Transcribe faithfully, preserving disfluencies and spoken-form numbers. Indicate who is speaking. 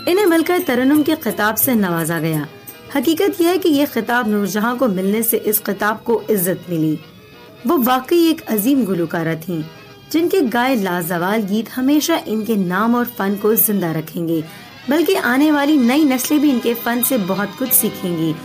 Speaker 1: इन्हें मिलकर तरन्नुम के खिताब से नवाजा गया। हकीकत यह है कि यह खिताब नूरजहां को मिलने से इस खिताब को इज्जत मिली। वो वाकई एक अजीम गुलकारा थीं, जिनके गाए लाजवाल गीत हमेशा इनके नाम और फन को जिंदा रखेंगे, बल्कि आने वाली नई नस्लें भी इनके फन से बहुत कुछ सीखेंगी।